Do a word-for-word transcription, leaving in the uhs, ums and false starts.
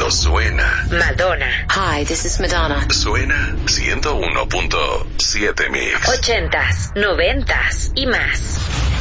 cuando suena. Madonna. Hi, this is Madonna. Suena ciento uno punto siete Mix. Ochentas, noventas y más.